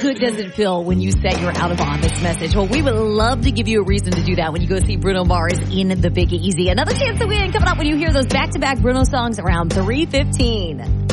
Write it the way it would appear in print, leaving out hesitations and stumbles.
good does it feel when you set your out of office message? Well, we would love to give you a reason to do that when you go see Bruno Mars in the Big Easy. Another chance to win coming up when you hear those back-to-back Bruno songs around 3:15.